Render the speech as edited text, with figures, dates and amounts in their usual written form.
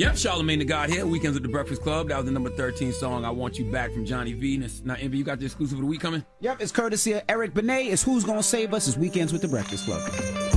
Yep, Charlamagne the God here. Weekends with the Breakfast Club. That was the number 13 song, I Want You Back, from Johnny V. Now, Envy, you got the exclusive of the week coming? Yep, it's courtesy of Eric Benet. It's Who's Gonna Save Us. It's Weekends with the Breakfast Club.